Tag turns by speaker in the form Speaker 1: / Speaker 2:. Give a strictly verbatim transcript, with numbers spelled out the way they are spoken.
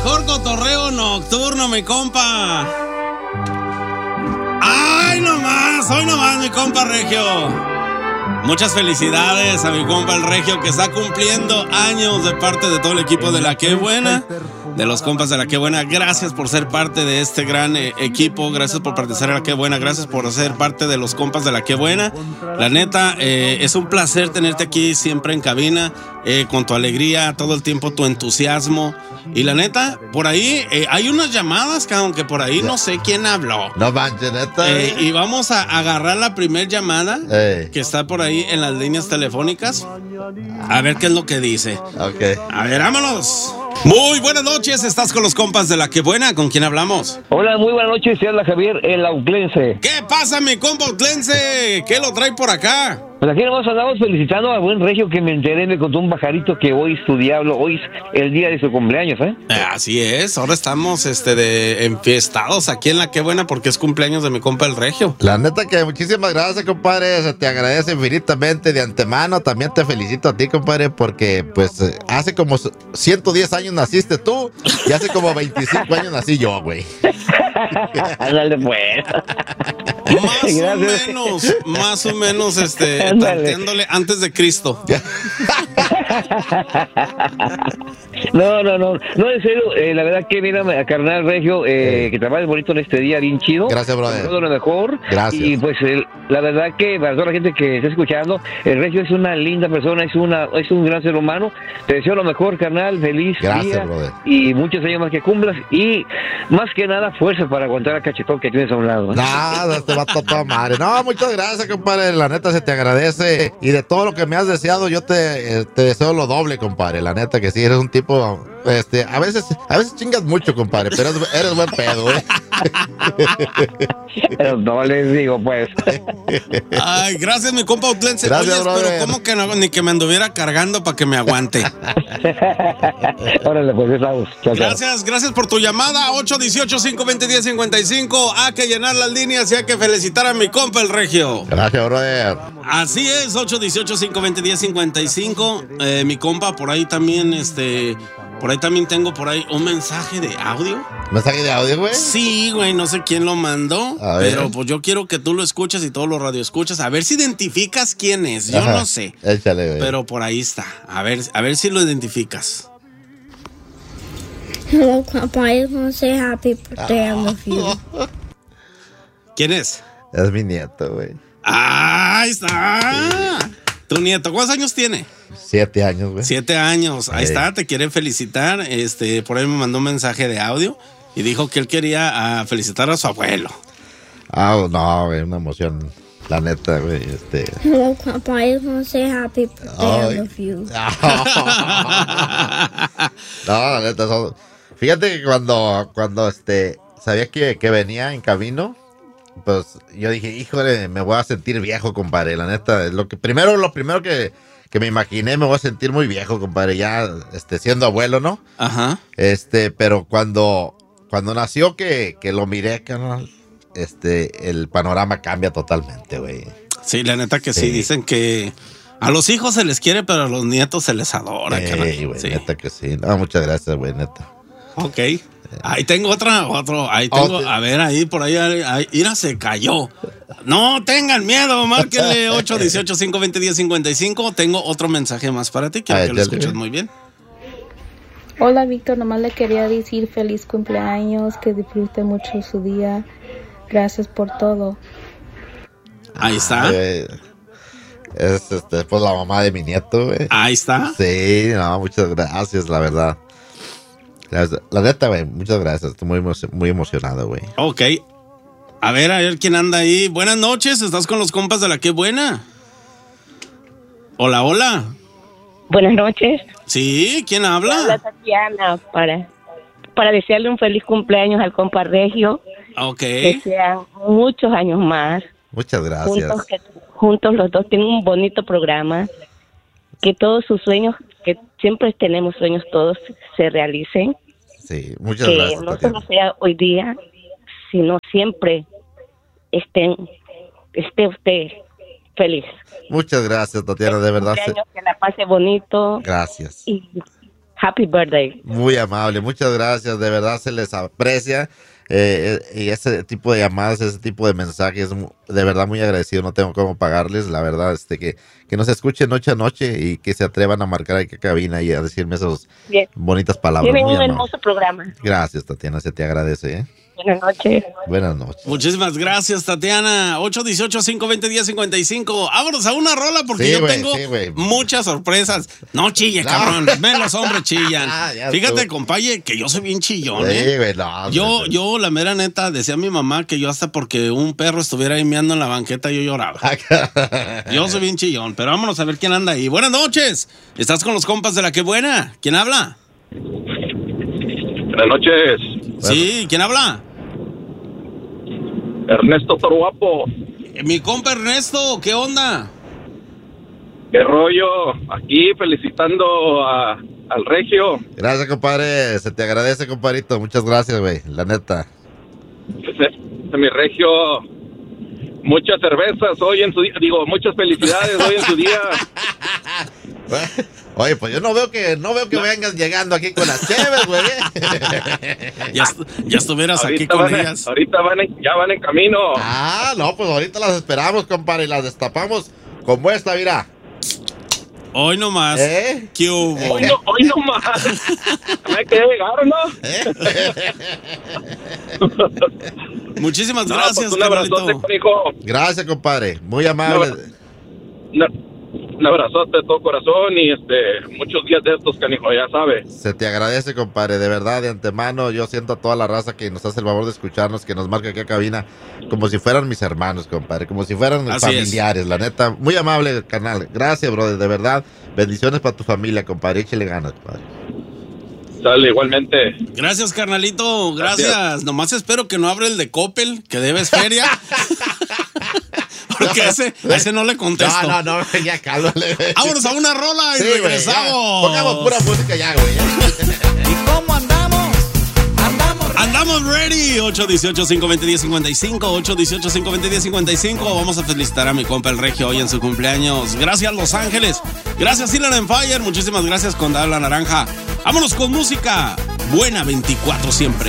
Speaker 1: mejor cotorreo nocturno, mi compa. ¡Ay, nomás! Hoy nomás, mi compa Regio. Muchas felicidades a mi compa el Regio, que está cumpliendo años de parte de todo el equipo de La Qué Buena, de los compas de La Qué Buena. Gracias por ser parte de este gran eh, equipo, gracias por participar en La Qué Buena, gracias por ser parte de los compas de La Qué Buena. La neta, eh, es un placer tenerte aquí siempre en cabina, eh, con tu alegría, todo el tiempo tu entusiasmo. Y la neta, por ahí eh, hay unas llamadas, que aunque por ahí no sé quién habló.
Speaker 2: No manches, neta.
Speaker 1: Eh, y vamos a agarrar la primer llamada
Speaker 2: Ey.
Speaker 1: que está por ahí en las líneas telefónicas. A ver qué es lo que dice.
Speaker 2: Ok.
Speaker 1: A ver, vámonos. Muy buenas noches, estás con los compas de La Qué Buena. ¿Con quién hablamos?
Speaker 3: Hola, muy buenas noches, se habla Javier, el Autlense.
Speaker 1: ¿Qué pasa, mi compa Autlense? ¿Qué lo trae por acá?
Speaker 3: Pues aquí nomás andamos felicitando a buen Regio, que me enteré, me contó un pajarito que hoy es tu diablo, hoy es el día de su cumpleaños, ¿eh?
Speaker 1: Eh, así es, ahora estamos este de enfiestados aquí en La Qué Buena porque es cumpleaños de mi compa el Regio.
Speaker 2: La neta que muchísimas gracias, compadre, se te agradece infinitamente de antemano. También te felicito a ti, compadre, porque pues hace como ciento diez años naciste tú y hace como veinticinco años nací yo, güey.
Speaker 3: Ándale, pues.
Speaker 1: Más o menos, más o menos, este, tanteándole antes de Cristo.
Speaker 3: No, no, no, no, en serio, eh, la verdad que mira, a carnal Regio, eh, que trabajes bonito en este día, bien chido.
Speaker 2: Gracias, brother.
Speaker 3: Todo lo mejor.
Speaker 2: Gracias.
Speaker 3: Y pues el, la verdad que para toda la gente que está escuchando, el Regio es una linda persona, es una es un gran ser humano. Te deseo lo mejor, carnal, feliz
Speaker 2: Gracias,
Speaker 3: día
Speaker 2: brother.
Speaker 3: y muchos años más que cumplas y más que nada fuerza para aguantar al cachetón que tienes a un lado, ¿eh?
Speaker 2: Nada, te va a toda madre. No, muchas gracias, compadre. La neta se te agradece. Y de todo lo que me has deseado, yo te, eh, te deseo lo doble, compadre. La neta que sí, eres un tipo. Este, a veces, a veces chingas mucho, compadre, pero eres, eres buen pedo, ¿eh?
Speaker 3: Pero no les digo, pues.
Speaker 1: Ay, gracias, mi compa Autlense.
Speaker 2: Gracias,
Speaker 1: Oye,
Speaker 2: brother.
Speaker 1: pero ¿cómo que no, ni que me anduviera cargando para que me aguante?
Speaker 3: Órale, pues, estamos. Chao, chao.
Speaker 1: Gracias, gracias por tu llamada. ocho uno ocho, cinco dos cero, uno cero cinco cinco. Hay que llenar las líneas y hay que felicitar a mi compa el Regio.
Speaker 2: Gracias, brother.
Speaker 1: Así es, ocho uno ocho, cinco dos cero, uno cero cinco cinco. Eh, mi compa, por ahí también, este... Por ahí también tengo por ahí un mensaje de audio.
Speaker 2: ¿Mensaje de audio, güey?
Speaker 1: Sí, güey, no sé quién lo mandó,
Speaker 2: A ver.
Speaker 1: pero pues yo quiero que tú lo escuches y todos los radioescuchas, a ver si identificas quién es. Yo
Speaker 2: Ajá.
Speaker 1: no sé,
Speaker 2: Échale, güey.
Speaker 1: pero por ahí está. A ver, a ver si lo identificas.
Speaker 4: Hello, Grandpa. I just want to say happy birthday. I'm with you.
Speaker 1: ¿Quién es?
Speaker 2: Es mi nieto, güey.
Speaker 1: ¡Ah, ahí está! Tu nieto, ¿cuántos años tiene?
Speaker 2: Siete años, güey.
Speaker 1: Siete años. Ahí
Speaker 2: Ey.
Speaker 1: está, te quiere felicitar. Este, por ahí me mandó un mensaje de audio y dijo que él quería ah, felicitar a su abuelo.
Speaker 2: Ah, no, güey, una emoción. La neta, güey, este.
Speaker 4: Hello, Grandpa. I just want to say happy birthday.
Speaker 2: Ay.
Speaker 4: I'm with you.
Speaker 2: No, la neta, son- fíjate que cuando, cuando este, sabía que, que venía en camino, pues yo dije, híjole, me voy a sentir viejo, compadre. La neta, lo que primero, lo primero que, que me imaginé, me voy a sentir muy viejo, compadre, ya este, siendo abuelo, ¿no?
Speaker 1: Ajá.
Speaker 2: Este, pero cuando, cuando nació que, que lo miré, carnal, este, el panorama cambia totalmente, güey.
Speaker 1: Sí, la neta que sí.
Speaker 2: Sí.
Speaker 1: Dicen que a los hijos se les quiere, pero a los nietos se les adora.
Speaker 2: Ey,
Speaker 1: carnal.
Speaker 2: güey,
Speaker 1: Sí.
Speaker 2: neta que sí. No, muchas gracias, güey, neta.
Speaker 1: Ok. Ahí tengo otra, otro, ahí tengo,
Speaker 2: Ok.
Speaker 1: a ver, ahí por ahí, ahí, ahí, mira, se cayó. No tengan miedo, márquenle ocho uno ocho, cinco dos cero, uno cero cinco cinco. Tengo otro mensaje más para ti, quiero
Speaker 2: Ay,
Speaker 1: que lo
Speaker 2: dale.
Speaker 1: escuches muy bien.
Speaker 5: Hola Víctor, nomás le quería decir feliz cumpleaños, que disfrute mucho su día. Gracias por todo.
Speaker 1: Ahí está,
Speaker 2: Eh, es este, pues la mamá de mi nieto, güey.
Speaker 1: ahí está.
Speaker 2: Sí, no, muchas gracias, la verdad. La, la neta, güey, muchas gracias. Estoy muy, emo- muy emocionado, güey.
Speaker 1: Ok. A ver, a ver quién anda ahí. Buenas noches, estás con los compas de La Qué Buena. Hola, hola.
Speaker 6: Buenas noches.
Speaker 1: Sí, ¿quién habla?
Speaker 6: Habla Tatiana para, para desearle un feliz cumpleaños al compa Regio.
Speaker 1: Ok.
Speaker 6: Que sean muchos años más.
Speaker 2: Muchas gracias.
Speaker 6: Juntos, que, juntos los dos tienen un bonito programa. Que todos sus sueños, que siempre tenemos sueños todos, se realicen.
Speaker 2: Sí, muchas
Speaker 6: Que
Speaker 2: gracias,
Speaker 6: no
Speaker 2: Tatiana.
Speaker 6: solo sea hoy día, sino siempre estén, esté usted feliz.
Speaker 2: Muchas gracias, Tatiana, de verdad. se-
Speaker 6: Cumpleaños, que la pase bonito.
Speaker 2: Gracias.
Speaker 6: Y Happy birthday.
Speaker 2: Muy amable, muchas gracias, de verdad se les aprecia. Eh, y ese tipo de llamadas, ese tipo de mensajes, de verdad muy agradecido, no tengo cómo pagarles, la verdad, este que, que nos escuchen noche a noche y que se atrevan a marcar aquí a cabina y a decirme esas
Speaker 6: Bien.
Speaker 2: bonitas palabras.
Speaker 6: Tienen
Speaker 2: muy
Speaker 6: un
Speaker 2: amable.
Speaker 6: hermoso programa.
Speaker 2: Gracias, Tatiana, se te agradece, ¿eh?
Speaker 6: Buenas noches.
Speaker 2: Buenas noches.
Speaker 1: Muchísimas gracias, Tatiana. ocho uno ocho, cinco dos cero, uno cero cinco cinco. Vámonos a una rola porque
Speaker 2: Sí,
Speaker 1: yo
Speaker 2: güey,
Speaker 1: tengo
Speaker 2: sí, güey.
Speaker 1: muchas sorpresas. No chille,
Speaker 2: No.
Speaker 1: cabrón. Ven, los hombres chillan.
Speaker 2: Ah, ya
Speaker 1: Fíjate,
Speaker 2: estuvo.
Speaker 1: compaye, que yo soy bien chillón,
Speaker 2: Sí,
Speaker 1: ¿eh?
Speaker 2: güey, no,
Speaker 1: Yo,
Speaker 2: no, no.
Speaker 1: yo, la mera neta, decía mi mamá que yo hasta porque un perro estuviera ahí meando en la banqueta, yo lloraba. Yo soy bien chillón, pero vámonos a ver quién anda ahí. Buenas noches. ¿Estás con los compas de La Que Buena? ¿Quién habla?
Speaker 7: Buenas noches,
Speaker 1: Sí, ¿quién habla?
Speaker 7: Ernesto Torguapo.
Speaker 1: Eh, Mi compa Ernesto, ¿qué onda?
Speaker 7: ¿Qué rollo? Aquí felicitando a, al Regio.
Speaker 2: Gracias, compadre, se te agradece, compadrito, muchas gracias, güey, la neta.
Speaker 7: Ese, ese mi Regio. Muchas cervezas hoy en su día. Digo, muchas felicidades hoy en su día.
Speaker 2: Oye, pues yo no veo que no veo que vengas llegando aquí con las cheves, güey.
Speaker 1: Ya, est- ya estuvieras aquí
Speaker 7: Ahorita,
Speaker 1: con
Speaker 7: van,
Speaker 1: ellas.
Speaker 7: ahorita van en- ya van en camino.
Speaker 2: Ah, no, pues ahorita las esperamos, compadre, y las destapamos como esta, mira.
Speaker 1: Hoy nomás.
Speaker 2: ¿Eh?
Speaker 1: ¿Qué hubo?
Speaker 7: Hoy no, hoy no más. Me hay que llegar, ¿no?
Speaker 1: Muchísimas
Speaker 7: No,
Speaker 1: gracias,
Speaker 7: pues un abrazote,
Speaker 1: carnalito.
Speaker 7: hijo.
Speaker 2: Gracias, compadre, muy amable.
Speaker 7: Un, un abrazote de todo corazón y este muchos días de estos, canijo, ya sabes.
Speaker 2: Se te agradece, compadre, de verdad, de antemano. Yo siento a toda la raza que nos hace el favor de escucharnos, que nos marca aquí a cabina, como si fueran mis hermanos, compadre, como si fueran
Speaker 1: Así
Speaker 2: familiares, la neta. Muy amable, canal. Gracias, brother, de verdad. Bendiciones para tu familia, compadre. Échale ganas, compadre.
Speaker 7: Dale, igualmente.
Speaker 1: Gracias, carnalito. Gracias.
Speaker 7: Gracias.
Speaker 1: Nomás espero que no abra el de Coppel, que debes feria. Porque ese, a ese no le contesto.
Speaker 2: No, no, no, ya cálmale.
Speaker 1: Vámonos a una rola y
Speaker 2: Sí, güey, ya.
Speaker 1: regresamos.
Speaker 2: Pongamos pura música ya, güey.
Speaker 8: ¿Y cómo andamos? Andamos.
Speaker 1: Andamos ready. ocho uno ocho, cinco dos cero, uno cero cinco cinco. ocho uno ocho, cinco dos cero, uno cero cinco cinco. Vamos a felicitar a mi compa el Regio hoy en su cumpleaños. Gracias, Los Ángeles. Gracias, Inland Empire. Muchísimas gracias, Condado La Naranja. Vámonos con música buena veinticuatro siempre.